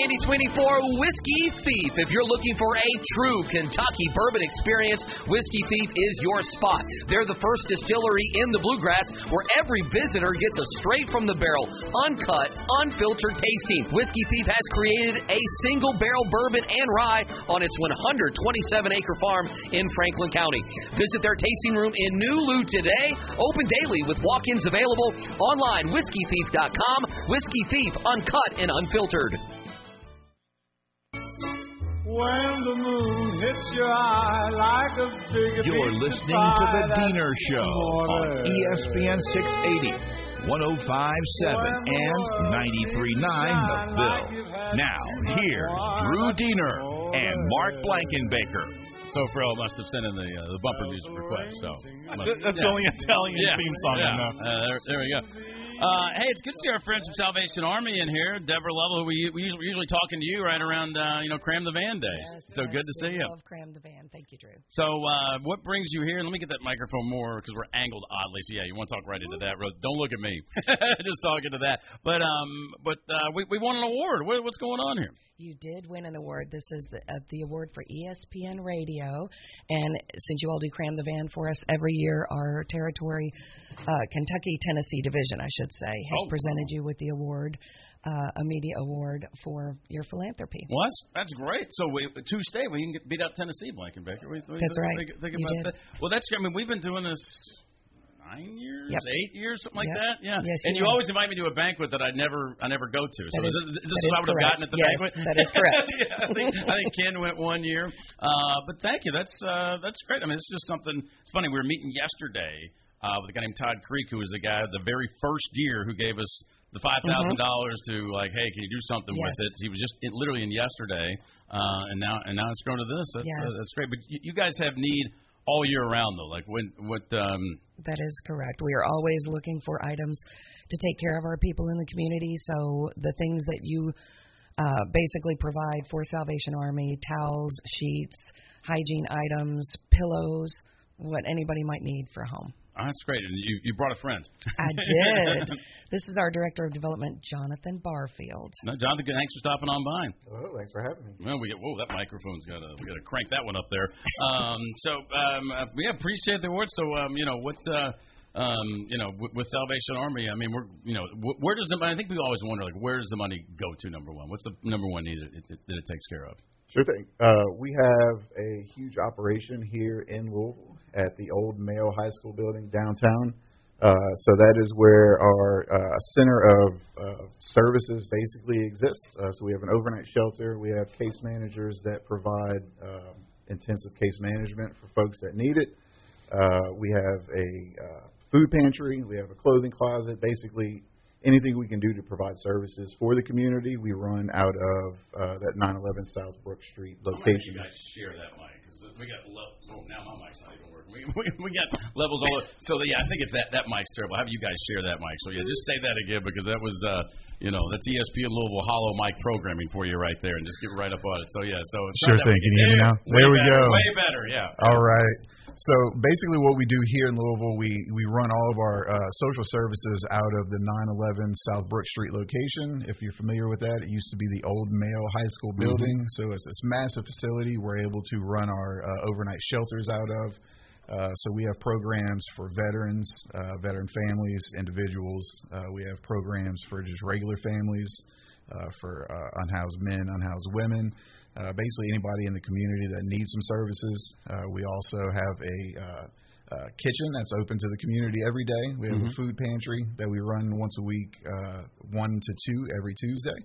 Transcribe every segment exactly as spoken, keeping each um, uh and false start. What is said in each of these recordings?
Andy Sweeney for Whiskey Thief. If you're looking for a true Kentucky bourbon experience, Whiskey Thief is your spot. They're the first distillery in the Bluegrass where every visitor gets a straight from the barrel, uncut, unfiltered tasting. Whiskey Thief has created a single barrel bourbon and rye on its one hundred twenty-seven acre farm in Franklin County. Visit their tasting room in New Lou today. Open daily with walk-ins available. Online, whiskey thief dot com. Whiskey Thief, uncut and unfiltered. When the moon hits your eye like a big You're listening to The Diener Show on E S P N six eighty, one oh five point seven, and ninety-three point nine The Bill. Now, here's Drew Diener and Mark Blankenbaker. So Farrell must have sent in the uh, the bumper music request. So must, That's yeah. the only Italian yeah. theme song yeah. I know. Uh, there, there we go. Uh, hey, it's good to see our friends from Salvation Army in here. Deborah Lovell, who we, we usually, usually talking to you right around, uh, you know, Cram the Van Day. Yes, so yes, good to see we you. love Cram the Van. Thank you, Drew. So uh, what brings you here? Let me get that microphone more because we're angled oddly. So, yeah, you want to talk right into that. Don't look at me. Just talking to that. But um, but uh, we, we won an award. What, what's going on here? You did win an award. This is the, uh, the award for E S P N Radio. And since you all do Cram the Van for us every year, our territory, uh, Kentucky, Tennessee division, I should say, has oh. presented you with the award, uh, a media award for your philanthropy. Well, that's, that's great. So we, two state, we can get, beat out Tennessee, Blankenbaker. We, we, That's we, right. Think, think you about did. that. Well, that's great. I mean, we've been doing this nine years, yep. eight years, something like yep. that. Yeah. Yes, and you you are. always invite me to a banquet that I never, I never go to. So that is, is, this, is this that what I is would have correct. gotten at the yes, banquet? That is correct. yeah, I think, I think Ken went one year. Uh, but thank you. That's uh, that's great. I mean, it's just something. It's funny. We were meeting yesterday uh, with a guy named Todd Creek, who was the guy the very first year who gave us the five thousand mm-hmm. dollars to like, hey, can you do something yes. with it? He was just it, literally in yesterday, uh, and now and now it's grown to this. That's yes. uh, that's great. But you, you guys have need all year round though. Like when what? Um, that is correct. We are always looking for items to take care of our people in the community. So the things that you uh, basically provide for Salvation Army: towels, sheets, hygiene items, pillows, what anybody might need for a home. Oh, that's great. And you, you brought a friend. I did. This is our Director of Development, Jonathan Barfield. No, Jonathan, thanks for stopping on by. Hello, thanks for having me. Well, we get, whoa, that microphone's got to we got to crank that one up there. Um, so um, uh, we appreciate the award. So um, you know what, uh, um, you know, with, with Salvation Army, I mean, we're you know, where does the I think we always wonder like where does the money go to? Number one, what's the number one need that it, that it takes care of? Sure thing. Uh, we have a huge operation here in Louisville at the old Mayo High School building downtown. Uh, so that is where our uh, center of uh, services basically exists. Uh, so we have an overnight shelter. We have case managers that provide um, intensive case management for folks that need it. Uh, we have a uh, food pantry. We have a clothing closet. Basically, anything we can do to provide services for the community, we run out of uh, that nine eleven South Brook Street location. You guys share that mic because we got le- oh, now my mic's not even working. We, we, we got levels all over. So yeah, I think it's that that mic's terrible. Have you guys share that mic? So yeah, just say that again because that was uh, you know that's E S P N Louisville hollow mic programming for you right there, and just get right up on it. So yeah, so it's sure thing. Can you hear me now? There we better, go. Way better, yeah. All right. So basically what we do here in Louisville, we, we run all of our uh, social services out of the nine eleven South Brook Street location. If you're familiar with that, it used to be the old Mayo High School building. Mm-hmm. So it's this massive facility we're able to run our uh, overnight shelters out of. Uh, so we have programs for veterans, uh, veteran families, individuals. Uh, we have programs for just regular families, uh, for uh, unhoused men, unhoused women. Uh, basically anybody in the community that needs some services. Uh, we also have a uh, uh, kitchen that's open to the community every day. We have mm-hmm. a food pantry that we run once a week, uh, one to two every Tuesday.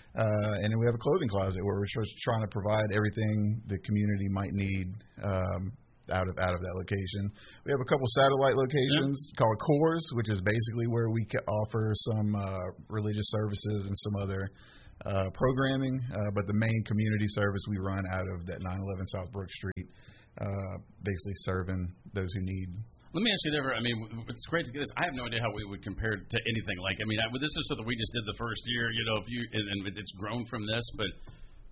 Uh, and then we have a clothing closet where we're just trying to provide everything the community might need um, out of out of that location. We have a couple satellite locations yeah. called Cores, which is basically where we can offer some uh, religious services and some other Uh, programming, uh, but the main community service we run out of that nine eleven South Brook Street, uh, basically serving those who need. Let me ask you, Deborah. I mean, it's great to get this. I have no idea how we would compare it to anything. Like, I mean, I, this is something we just did the first year. You know, if you and, and it's grown from this, but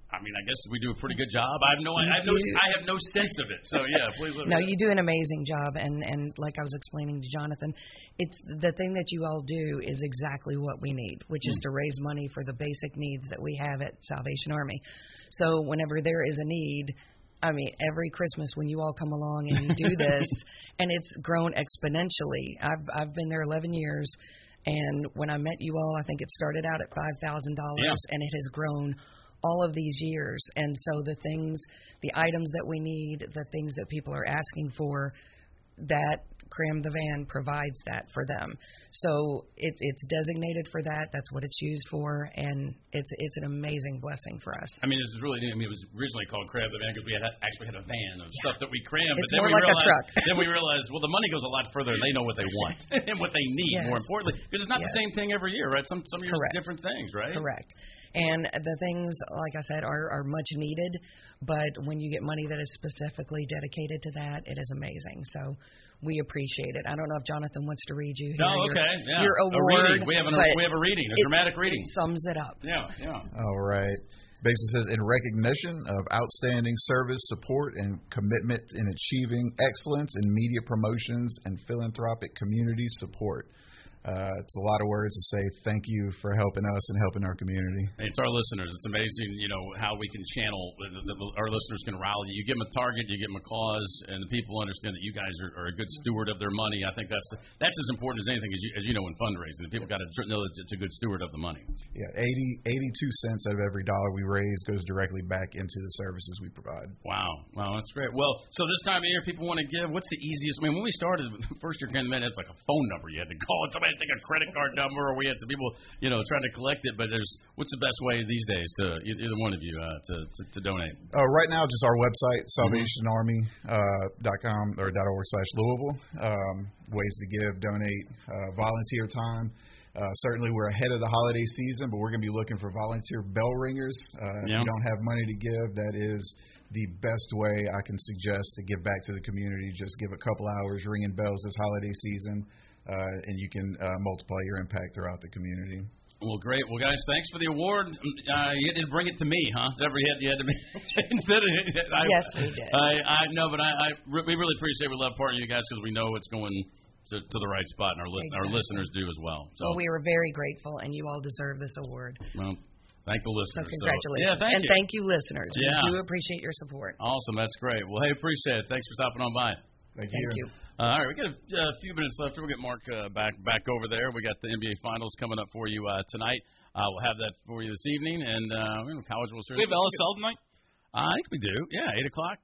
I mean, I guess we do a pretty good job. I have no, I have no, I have no sense of it. So yeah, please. Let me no, know. you do an amazing job, and and like I was explaining to Jonathan, it's the thing that you all do is exactly what we need, which mm. is to raise money for the basic needs that we have at Salvation Army. So whenever there is a need, I mean, every Christmas when you all come along and you do this, and it's grown exponentially. I've I've been there eleven years, and when I met you all, I think it started out at five thousand dollars, yeah. and it has grown all of these years. And so the things, the items that we need, the things that people are asking for, that Cram the Van provides that for them. So it, it's designated for that. That's what it's used for, and it's it's an amazing blessing for us. I mean, this is really. I mean, it was originally called Cram the Van because we had actually had a van of stuff that we crammed. It's but then more we like realized, a truck. Then we realized, well, the money goes a lot further, and they know what they want and what they need. Yes. More importantly, because it's not yes. the same thing every year, right? Some some years Correct. different things, right? Correct. And the things, like I said, are, are much needed, but when you get money that is specifically dedicated to that, it is amazing. So we appreciate it. I don't know if Jonathan wants to read you here. No, okay, your, yeah. Your award. A reading. We have, an, we have a reading, a it, dramatic reading. It sums it up. Yeah, yeah. All right. Basically says, in recognition of outstanding service, support, and commitment in achieving excellence in media promotions and philanthropic community support. Uh, it's a lot of words to say thank you for helping us and helping our community. It's our listeners. It's amazing, you know, how we can channel, the, the, our listeners can rally. You give them a target, you give them a cause, and the people understand that you guys are, are a good steward of their money. I think that's that's as important as anything, as you, as you know, in fundraising. The people got to know that it's a good steward of the money. Yeah, eighty, eighty-two cents out of every dollar we raise goes directly back into the services we provide. Wow. Wow, that's great. Well, so this time of year, people want to give. What's the easiest? I mean, when we started, the first year came in, it's like a phone number you had to call, and somebody had to take a credit card number, or we had some people, you know, trying to collect it. But there's, what's the best way these days to either one of you uh, to, to to donate? Uh, right now, just our website, salvation army dot com or .org slash Louisville. Um, ways to give, donate, uh, volunteer time. Uh, certainly, we're ahead of the holiday season, but we're going to be looking for volunteer bell ringers. Uh, yeah. If you don't have money to give, that is the best way I can suggest to give back to the community. Just give a couple hours ringing bells this holiday season. Uh, and you can uh, multiply your impact throughout the community. Well, great. Well, guys, thanks for the award. Uh, you didn't bring it to me, huh? Every head you had to me. Instead of, I, yes, we did. I, I no, but I, I we really appreciate. We love partnering with you guys because we know it's going to, to the right spot, and our listen, exactly. our listeners do as well. So well, we are very grateful, and you all deserve this award. Well, thank the listeners. So congratulations. So, yeah, thank and you. thank you, listeners. Yeah. We do appreciate your support. Awesome. That's great. Well, hey, appreciate it. Thanks for stopping on by. Thank, thank you. you. Uh, all right, we got a uh, few minutes left. We'll get Mark uh, back back over there. We got the N B A Finals coming up for you uh, tonight. Uh, we'll have that for you this evening, and uh, college will certainly. We have L S L tonight. Uh, I think we do. Yeah, eight o'clock.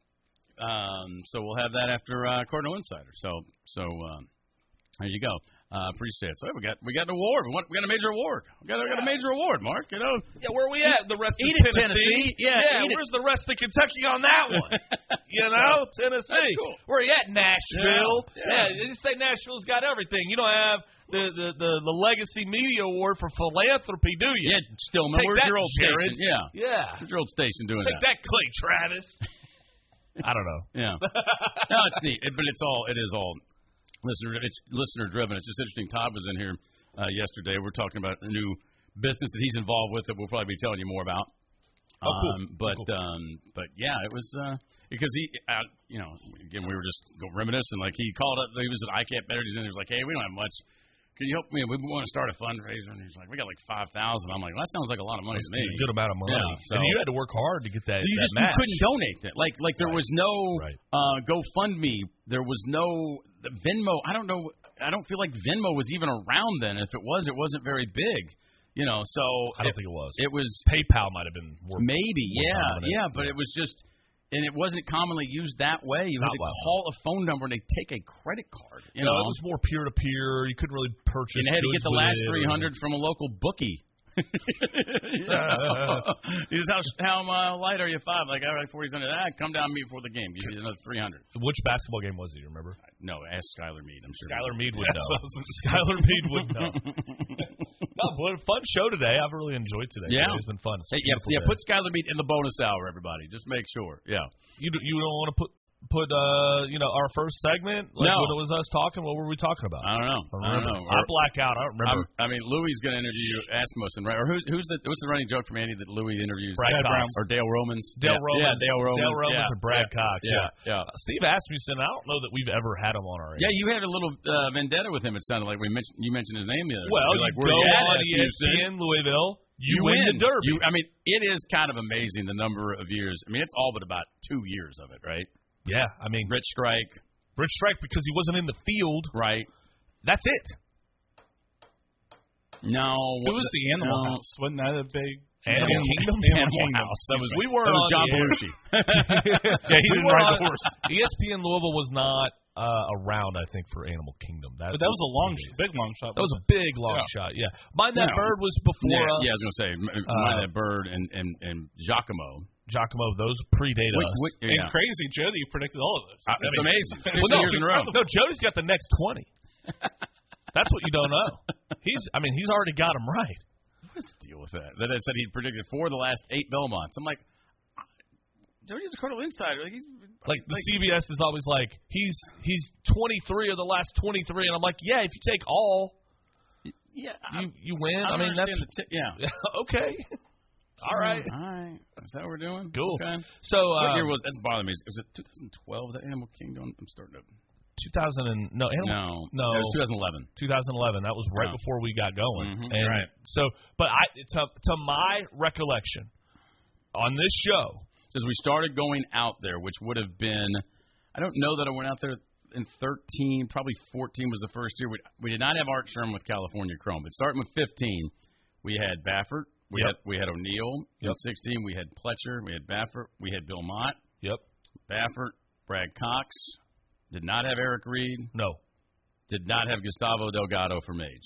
Um, so we'll have that after uh, Cardinal Insider. So so um, there you go. Uh, appreciate it. So we got we got an award. We, want, we got a major award. We got, we got a major award, Mark. You know. Yeah, where are we at? The rest Eat of it, Tennessee. Tennessee. Yeah, yeah where's the rest of Kentucky on that one? You know, Tennessee. That's cool. Where are you at? Nashville. Yeah. yeah. You say Nashville's got everything. You don't have the the, the, the Legacy Media Award for philanthropy, do you? Yeah, Stillman. Take Where's that, your old Jared. station? Yeah. Yeah. Where's your old station doing Take that? that, Clay Travis. I don't know. Yeah. No, it's neat, it, but it's all it is all. Listener, it's listener driven. It's just interesting. Todd was in here uh, yesterday. We're talking about a new business that he's involved with that we'll probably be telling you more about. Oh, cool. Um, but cool. um, but yeah, it was uh, because he, uh, you know, again we were just reminiscing. Like he called up, he was at I C A P Better's, and he was like, "Hey, we don't have much. Can you help me? We want to start a fundraiser." And he's like, "We got like five thousand." I'm like, well, "That sounds like a lot of money That's to me." A good amount of money. Yeah, so, and you had to work hard to get that. You that just match. you couldn't donate that. Like like there right. was no right. uh, GoFundMe. There was no the Venmo. I don't know. I don't feel like Venmo was even around then. If it was, it wasn't very big. You know, so I don't it, think it was. It was PayPal might have been more, maybe, more yeah, dominant. yeah, but it was just, and it wasn't commonly used that way. You Not had to well. call a phone number and they take a credit card. You no, know, it was more peer to peer. You couldn't really purchase. and they had to get the last three hundred or... from a local bookie. You know? He says, how, how uh, light are you? Five. Like, all right, forty hundred. Ah, come down to me before the game. Give you another three hundred. Which basketball game was it? You remember? No, ask Skylar Mead. I'm sure. Skylar Mead would know. Skylar Mead would know. No, but fun show today. I've really enjoyed today. Yeah, it's been fun. It's hey, yeah, yeah. Put Skylar Mead in the bonus hour, everybody. Just make sure. Yeah. You do, you don't want to put put uh you know our first segment? Like No. when it was us talking, what were we talking about? I don't know. I, I don't know. I black out. I don't remember. I'm, I mean, Louie's going to interview Asmussen, right? Or who's who's the what's the running joke from Andy that Louie interviews? Brad Cox. or Dale Romans? Dale yeah. Romans. Yeah, Dale Romans. Dale Romans yeah. or Brad yeah. Cox. Yeah, Yeah. yeah. Uh, Steve Asmussen, I don't know that we've ever had him on our Yeah, you had a little uh, vendetta with him. It sounded like we mentioned you mentioned his name the other Well, day. you Like, go where you at, on E S P Asmussen? N Louisville, you, You win, win the Derby. You, I mean, it is kind of amazing the number of years. I mean, it's all but about two years of it, right? Yeah, I mean, Rich Strike. Rich Strike because he wasn't in the field. Right. That's it. No. It was the Animal no. House. Wasn't that a big Animal Animal Kingdom? Animal Kingdom. That was we were That was on John the air. Belushi. Yeah, he We didn't were ride on- the horse. E S P N Louisville was not uh, around, I think, for Animal Kingdom. That, But that was a long, big long shot. That was a wasn't big long Yeah. shot. Yeah, Mind That No. Bird was before Yeah, us. yeah, I was going to say, M- Uh, Mind That Bird and, and, and Giacomo. Giacomo, those predate Wait, us. wait, it? yeah. And Crazy Jody predicted all of those. Uh, it's amazing. Well, fifty no, years in a row. no, Jody's got the next twenty. That's what you don't know. He's, I mean, he's already got them right. What's the deal with that? That I said he predicted four of the last eight Belmonts. I'm like, Jody's a Cardinal insider. Like, he's Like the C B S is always like he's he's twenty-three of the last twenty-three, and I'm like, yeah, if you take all, yeah, you you win. I, I, mean, that's the t- yeah. okay. All right, All right. Is that what we're doing? cool. Okay. So What uh, year was that's bothering me? Was it twenty twelve? Was that Animal Kingdom? I'm starting to. two thousand and no, Animal, No, no, it was twenty eleven. twenty eleven. That was right No. before we got going. Mhm, and right. So, but I to to my recollection on this show, Since we started going out there, which would have been, I don't know that I went out there in thirteen, probably fourteen was the first year. We, we did not have Art Sherman with California Chrome, but starting with fifteen, we had Baffert, we Yep. had we had O'Neill. In Yep. sixteen, we had Pletcher, we had Baffert, we had Bill Mott. Yep. Baffert, Brad Cox, did not have Eric Reed, No. did not have Gustavo Delgado for Mage.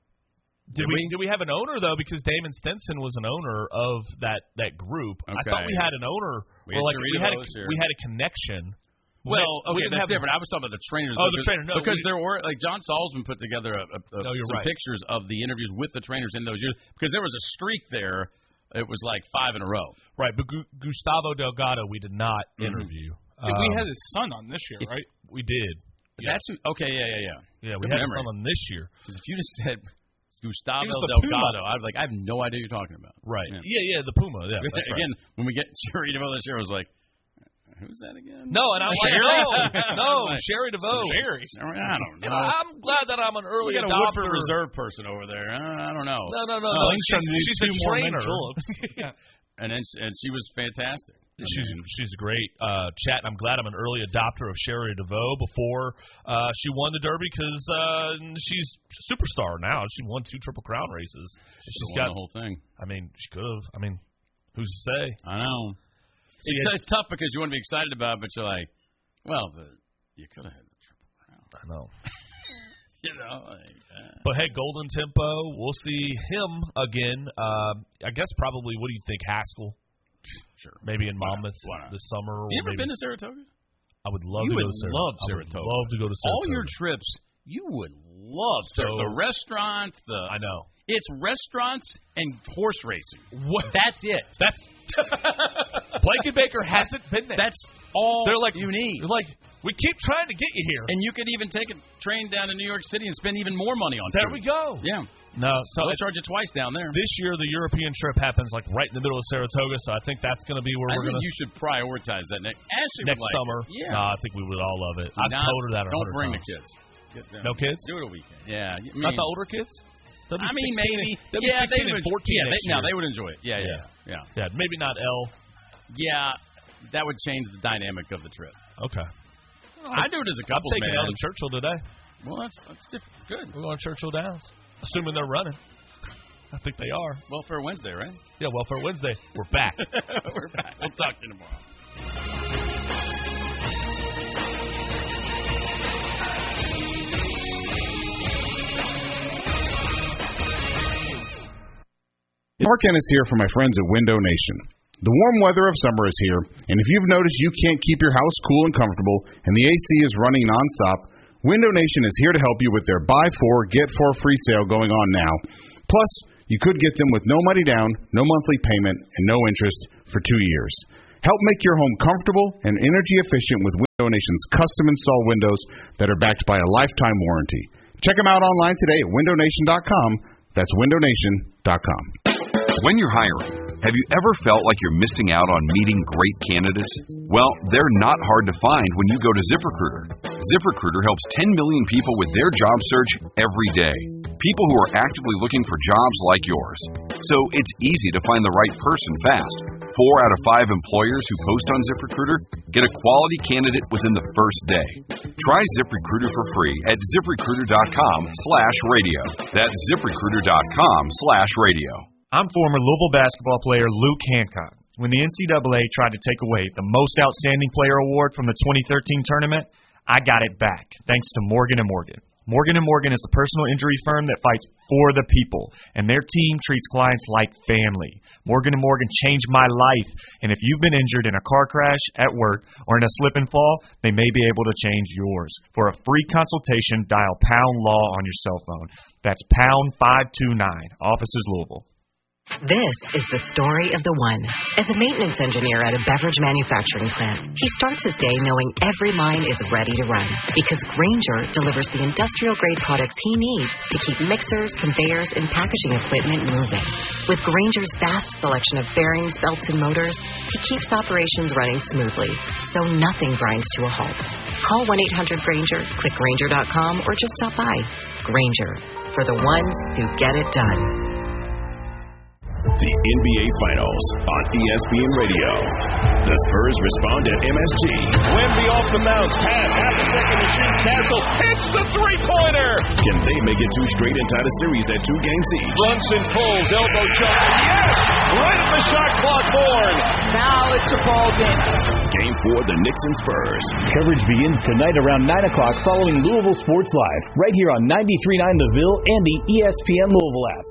Did we did we have an owner though? Because Damon Stinson was an owner of that that group. I thought Okay. we had an owner. We or had like we Cerrito had a, this year. we had a connection. Well, we okay, didn't that's have different. I was talking about the trainers. Oh, the because, trainer, no, because we- there were like John Salzman put together a, a, a, No, you're some right. pictures of the interviews with the trainers in those years because there was a streak there. It was like five in a row. Right, but Gu- Gustavo Delgado we did not Mhm. interview. I think we Um, had his son on this year, right? we did. Yeah. That's who, okay. Yeah, yeah, yeah. Yeah, we Good had memory. some on this year. Because if you just said Gustavo He was the Delgado, I'd be like, I have no idea what you're talking about. Right. Yeah. Yeah, yeah, the Puma. Yeah, that's right. Again, when we get Sherry DeVoe this year, I was like, who's that again? No, and I'm like, Sherry? no, no, Like, Sherry DeVoe. Sherry. I don't know. You know, I'm glad that I'm an early we got a adopter. Woodford Reserve person over there. I, I don't know. No, no, no, Oh, no. Link's She's, trying to do she's two a more mint trainer. juleps. Yeah. And then and she was fantastic. I She's mean, she's a great uh, chat. I'm glad I'm an early adopter of Sherry DeVoe before uh, she won the Derby because uh, she's a superstar now. She won two Triple Crown races. she's She's won got the whole thing. I mean, she could have. I mean, who's to say? I know. See, it's, it- it's tough because you want to be excited about it, but you're like, well, the, you could have had the Triple Crown. I know. You know, like, uh, But hey, Golden Tempo, we'll see him again. Uh, I guess probably. What do you think, Haskell? Sure. Maybe in Why not? Monmouth Why not? this summer. Or you ever maybe, been to Saratoga? I would love You to go would to Saratoga. love I would Saratoga. love to go to Saratoga. All your trips, you would love So- Saratoga. The restaurants, the I know. it's restaurants and horse racing. What? That's it. That's Blake and Baker hasn't been there. That's all They're like you need. They're like, we keep trying to get you here. And you could even take a train down to New York City and spend even more money on There food. we go. Yeah. No, so They'll it- charge you twice down there. this year the European trip happens like right in the middle of Saratoga, so I think that's going to be where I we're think going to you should prioritize that next, Ashley next would like summer. it. Yeah. No, I think we would all love it. I've Not- told her that a Don't hundred bring times. the kids. Get them. No kids? Do it a weekend. Yeah. I mean, Not the older kids. They'll be I mean, sixteen maybe. and- they'll be yeah, they sixteen would. and fourteen Yeah, they, next no, year. they would enjoy it. Yeah, yeah, yeah. Yeah, maybe not L. Yeah, that would change the dynamic of the trip. Okay. I do it as a I'm couple, taking man. L to Churchill today. Well, that's that's different. Good. We're going to Churchill Downs, assuming they're running. I think they are. Welfare Wednesday, right? Yeah, Welfare Wednesday. We're back. We're back. We'll talk to you tomorrow. Mark Ennis here for my friends at Window Nation. The warm weather of summer is here, and if you've noticed you can't keep your house cool and comfortable and the A C is running nonstop, Window Nation is here to help you with their buy four, get four free sale going on now. Plus, you could get them with no money down, no monthly payment, and no interest for two years. Help make your home comfortable and energy efficient with Window Nation's custom install windows that are backed by a lifetime warranty. Check them out online today at window nation dot com. That's window nation dot com. When you're hiring, have you ever felt like you're missing out on meeting great candidates? Well, they're not hard to find when you go to ZipRecruiter. ZipRecruiter helps ten million people with their job search every day. People who are actively looking for jobs like yours. So it's easy to find the right person fast. Four out of five employers who post on ZipRecruiter get a quality candidate within the first day. Try ZipRecruiter for free at ziprecruiter dot com slash radio. That's ziprecruiter dot com slash radio. I'm former Louisville basketball player Luke Hancock. When the N C double A tried to take away the Most Outstanding Player award from the twenty thirteen tournament, I got it back, thanks to Morgan and Morgan. Morgan and Morgan is the personal injury firm that fights for the people, and their team treats clients like family. Morgan and Morgan changed my life, and if you've been injured in a car crash, at work, or in a slip and fall, they may be able to change yours. For a free consultation, dial pound law on your cell phone. That's pound five two nine, offices Louisville. This is the story of the one. As a maintenance engineer at a beverage manufacturing plant, he starts his day knowing every line is ready to run because Grainger delivers the industrial-grade products he needs to keep mixers, conveyors, and packaging equipment moving. With Grainger's vast selection of bearings, belts, and motors, he keeps operations running smoothly, so nothing grinds to a halt. Call one eight hundred Grainger, click Grainger dot com, or just stop by. Grainger, for the ones who get it done. The N B A Finals on E S P N Radio. The Spurs respond at M S G. Wemby off the bounce. Pass. Half a second to shoot. Castle hits the three-pointer. Can they make it two straight and tie the series at two games each? Brunson pulls. Elbow shot. Yes! Right at the shot clock board. Now it's a ball game. Game four, the Knicks and Spurs. Coverage begins tonight around nine o'clock following Louisville Sports Live. Right here on ninety-three point nine The Ville and the E S P N Louisville app.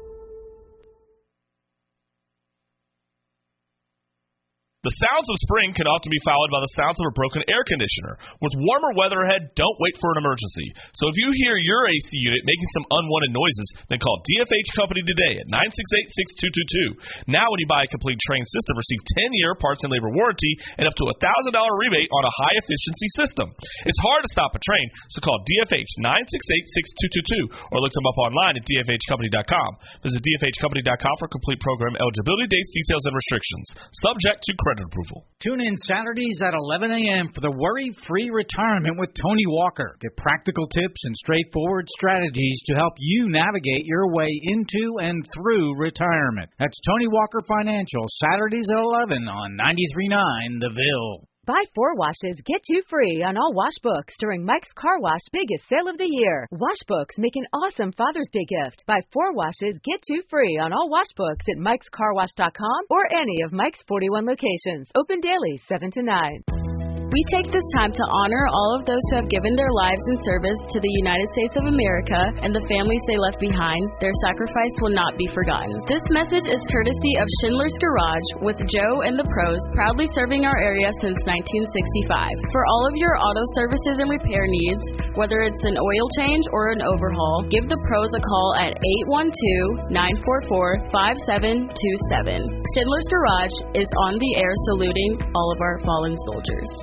The sounds of spring can often be followed by the sounds of a broken air conditioner. With warmer weather ahead, don't wait for an emergency. So if you hear your A C unit making some unwanted noises, then call D F H Company today at nine six eight, six two two two. Now when you buy a complete train system, receive ten-year parts and labor warranty and up to a one thousand dollars rebate on a high-efficiency system. It's hard to stop a train, so call D F H nine six eight, six two two two or look them up online at D F H company dot com. Visit D F H company dot com for complete program eligibility, dates, details, and restrictions. Subject to credit approval. Tune in Saturdays at eleven a.m. for the Worry-Free Retirement with Tony Walker. Get practical tips and straightforward strategies to help you navigate your way into and through retirement. That's Tony Walker Financial, Saturdays at eleven on ninety-three point nine The Ville. Buy four washes, get two free on all wash books during Mike's Car Wash biggest sale of the year. Wash books make an awesome Father's Day gift. Buy four washes, get two free on all wash books at mikes car wash dot com or any of Mike's forty-one locations. Open daily, seven to nine. We take this time to honor all of those who have given their lives in service to the United States of America and the families they left behind. Their sacrifice will not be forgotten. This message is courtesy of Schindler's Garage with Joe and the Pros, proudly serving our area since nineteen sixty-five. For all of your auto services and repair needs, whether it's an oil change or an overhaul, give the Pros a call at eight one two, nine four four, five seven two seven. Schindler's Garage is on the air saluting all of our fallen soldiers.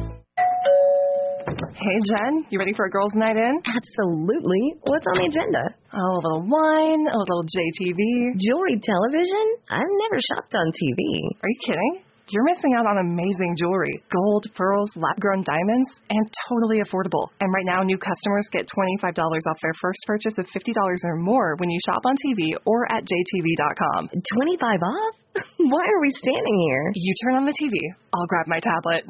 Hey, Jen, you ready for a girls' night in? Absolutely. What's on the agenda? Oh, a little wine, a little J T V. Jewelry television? I've never shopped on T V. Are you kidding? You're missing out on amazing jewelry. Gold, pearls, lab-grown diamonds, and totally affordable. And right now, new customers get twenty-five dollars off their first purchase of fifty dollars or more when you shop on T V or at J T V dot com. twenty-five off? Why are we standing here? You turn on the T V. I'll grab my tablet.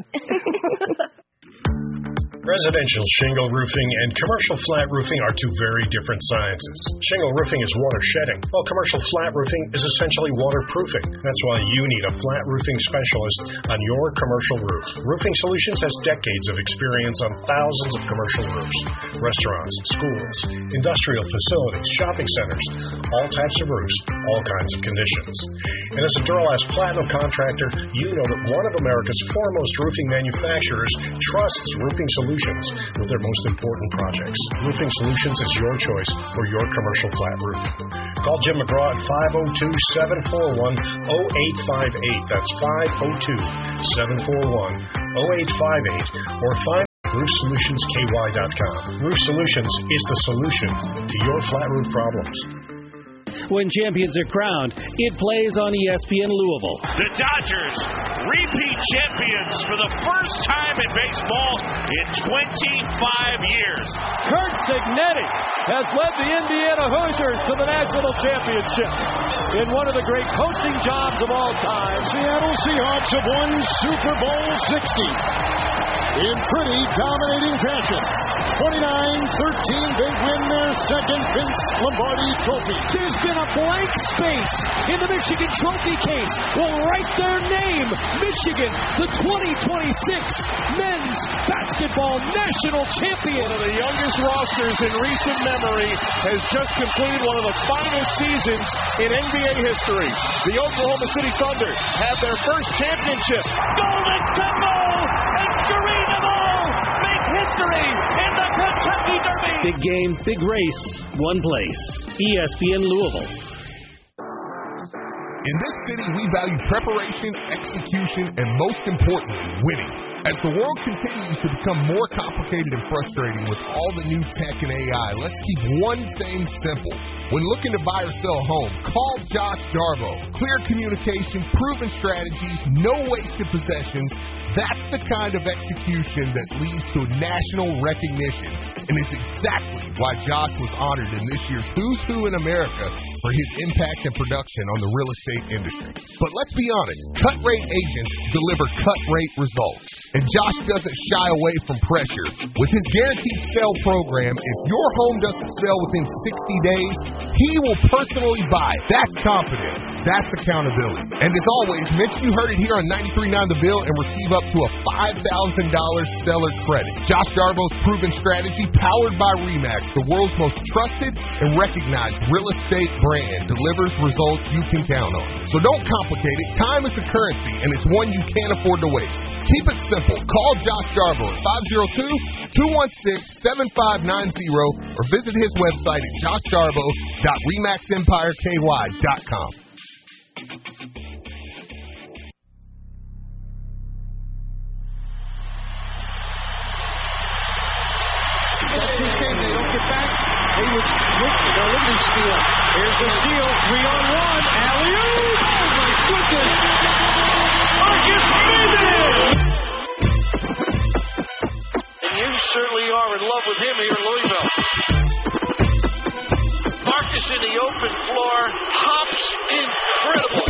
Residential shingle roofing and commercial flat roofing are two very different sciences. Shingle roofing is water shedding, while commercial flat roofing is essentially waterproofing. That's why you need a flat roofing specialist on your commercial roof. Roofing Solutions has decades of experience on thousands of commercial roofs, restaurants, schools, industrial facilities, shopping centers, all types of roofs, all kinds of conditions. And as a Duralast Platinum contractor, you know that one of America's foremost roofing manufacturers trusts Roofing Solutions Solutions with their most important projects. Roofing Solutions is your choice for your commercial flat roof. Call Jim McGraw at five oh two, seven four one, oh eight five eight. That's five oh two, seven four one, oh eight five eight. Or find roof solutions k y dot com. Roof Solutions is the solution to your flat roof problems. When champions are crowned, it plays on E S P N Louisville. The Dodgers, repeat champions for the first time in baseball in twenty-five years. Kurt Cignetti has led the Indiana Hoosiers to the national championship in one of the great coaching jobs of all time. Seattle Seahawks have won Super Bowl sixty in pretty dominating fashion. twenty-nine thirteen, they win their second Vince Lombardi trophy. There's been a blank space in the Michigan Trophy case. We'll write their name, Michigan, the twenty twenty-six Men's Basketball National Champion. One of the youngest rosters in recent memory has just completed one of the finest seasons in N B A history. The Oklahoma City Thunder have their first championship. Golden Temple and Sharino make history in the Kentucky Derby. Big game, big race, one place. E S P N Louisville. In this city, we value preparation, execution, and most importantly, winning. As the world continues to become more complicated and frustrating with all the new tech and A I, let's keep one thing simple. When looking to buy or sell a home, call Josh Jarbo. Clear communication, proven strategies, no wasted possessions. That's the kind of execution that leads to national recognition and is exactly why Josh was honored in this year's Who's Who in America for his impact and production on the real estate industry. But let's be honest, cut-rate agents deliver cut-rate results, and Josh doesn't shy away from pressure. With his Guaranteed Sale program, if your home doesn't sell within sixty days, he will personally buy it. That's confidence. That's accountability. And as always, mention you heard it here on ninety-three point nine The Bill and receive up to a five thousand dollars seller credit. Josh Jarbo's proven strategy, powered by RE/MAX, the world's most trusted and recognized real estate brand, delivers results you can count on. So don't complicate it. Time is a currency, and it's one you can't afford to waste. Keep it simple. Call Josh Jarbo at five oh two, two one six, seven five nine zero or visit his website at josh jarbo dot remax empire k y dot com. Here's the steal, three on one, alley-oop! Oh my goodness! Marcus Smith! And you certainly are in love with him here in Louisville. Marcus in the open floor, hops incredible.